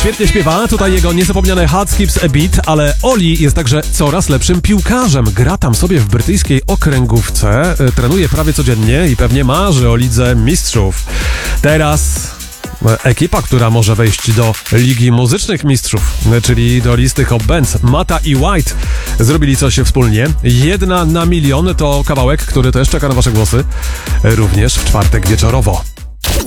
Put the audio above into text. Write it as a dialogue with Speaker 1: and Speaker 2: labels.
Speaker 1: świetnie śpiewa, tutaj jego niezapomniane Hard Skips a Beat, ale Oli jest także coraz lepszym piłkarzem. Gra tam sobie w brytyjskiej okręgówce, trenuje prawie codziennie i pewnie marzy o Lidze Mistrzów. Teraz ekipa, która może wejść do Ligi Muzycznych Mistrzów, czyli do listy Hot Bands. Mata i White zrobili coś wspólnie. 1 na milion to kawałek, który też czeka na wasze głosy, również w czwartek wieczorowo.